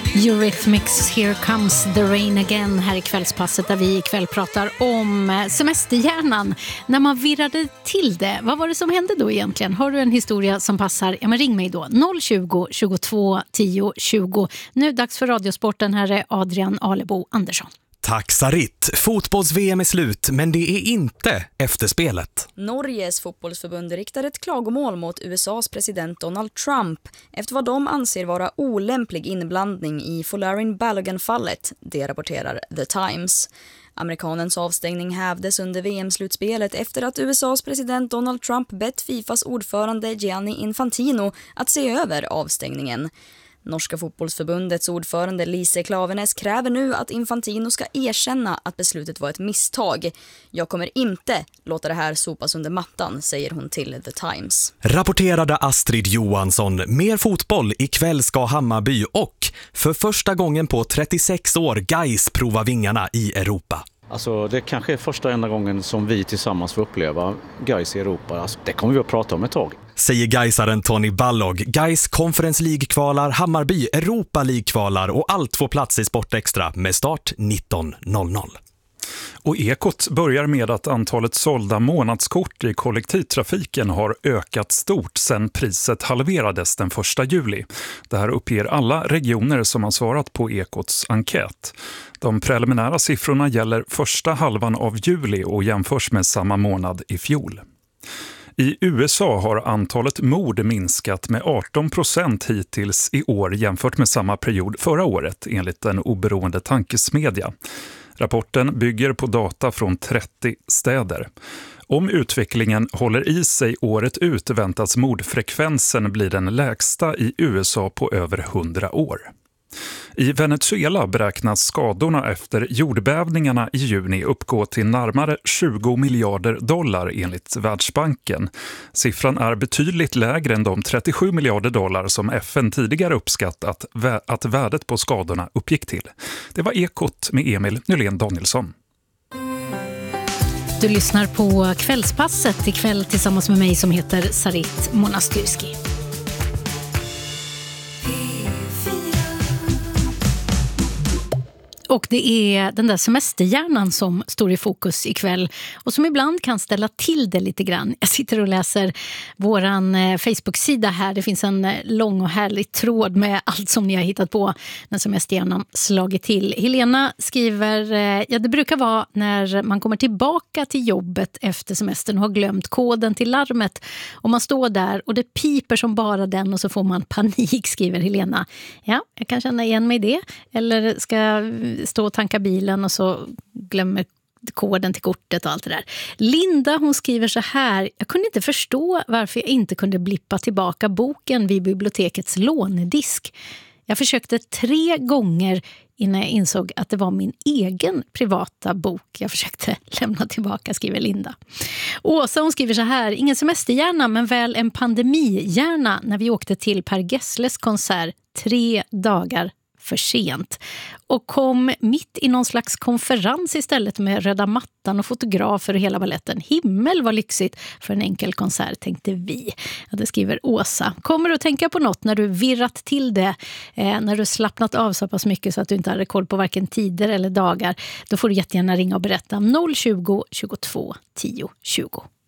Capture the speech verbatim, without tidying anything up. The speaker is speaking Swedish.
Eurythmics, Here Comes the Rain Again här i kvällspasset där vi ikväll pratar om semesterhjärnan. När man virrade till det, vad var det som hände då egentligen? Har du en historia som passar? Ja, men ring mig då, noll tjugo, tjugotvå, tio, tjugo. Nu dags för Radiosporten, här är Adrian Alebo Andersson. Tack Sarit. Fotbolls-V M är slut, men det är inte efterspelet. Norges fotbollsförbund riktar ett klagomål mot U S A:s president Donald Trump efter vad de anser vara olämplig inblandning i Folarin Balogun-fallet, det rapporterar The Times. Amerikanens avstängning hävdes under V M-slutspelet efter att U S A:s president Donald Trump bett Fifas ordförande Gianni Infantino att se över avstängningen. Norska fotbollsförbundets ordförande Lise Klaveness kräver nu att Infantino ska erkänna att beslutet var ett misstag. Jag kommer inte låta det här sopas under mattan, säger hon till The Times. Rapporterade Astrid Johansson. Mer fotboll. Ikväll ska Hammarby och för första gången på trettiosex år Gais prova vingarna i Europa. Alltså det kanske är första enda gången som vi tillsammans får uppleva Gais i Europa. Alltså, det kommer vi att prata om ett tag. Säger Gaisaren Tony Ballog. Gais Conference League-kvalar, Hammarby Europa League-kvalar och allt får plats i Sportextra med start nitton noll noll. Och Ekot börjar med att antalet sålda månadskort i kollektivtrafiken har ökat stort sedan priset halverades den första juli. Det här uppger alla regioner som har svarat på Ekots enkät. De preliminära siffrorna gäller första halvan av juli och jämförs med samma månad i fjol. I U S A har antalet mord minskat med arton procent hittills i år jämfört med samma period förra året enligt en oberoende tankesmedja. Rapporten bygger på data från trettio städer. Om utvecklingen håller i sig året ut väntas mordfrekvensen bli den lägsta i U S A på över hundra år. I Venezuela beräknas skadorna efter jordbävningarna i juni uppgå till närmare tjugo miljarder dollar enligt Världsbanken. Siffran är betydligt lägre än de trettiosju miljarder dollar som F N tidigare uppskattat att värdet på skadorna uppgick till. Det var Ekot med Emil Nylén Danielsson. Du lyssnar på Kvällspasset ikväll tillsammans med mig som heter Sarit Monastyrski. Och det är den där semesterhjärnan som står i fokus ikväll och som ibland kan ställa till det lite grann. Jag sitter och läser våran Facebook-sida här. Det finns en lång och härlig tråd med allt som ni har hittat på när semesterhjärnan slagit till. Helena skriver, ja det brukar vara när man kommer tillbaka till jobbet efter semestern och har glömt koden till larmet. Och man står där och det piper som bara den och så får man panik, skriver Helena. Ja, jag kan känna igen mig i det. Eller ska stå och tanka bilen och så glömmer koden till kortet och allt det där. Linda, hon skriver så här: jag kunde inte förstå varför jag inte kunde blippa tillbaka boken vid bibliotekets lånedisk. Jag försökte tre gånger innan jag insåg att det var min egen privata bok jag försökte lämna tillbaka, skriver Linda. Åsa, hon skriver så här: ingen semesterhjärna men väl en pandemihjärna när vi åkte till Per Gessles konsert tre dagar för sent och kom mitt i någon slags konferens istället med röda mattan och fotografer och hela balletten. Himmel var lyxigt för en enkel konsert, tänkte vi. Ja, det skriver Åsa. Kommer du att tänka på något när du virrat till det, eh, när du slappnat av så pass mycket så att du inte hade koll på varken tider eller dagar, då får du jättegärna ringa och berätta noll tjugo, tjugotvå, tio, tjugo.